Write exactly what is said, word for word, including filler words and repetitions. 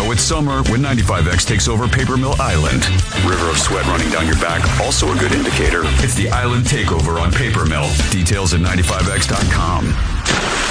Now it's summer when ninety-five X takes over Paper Mill Island. River of sweat running down your back, also a good indicator. It's the Island Takeover on Paper Mill. Details at ninety-five X dot com.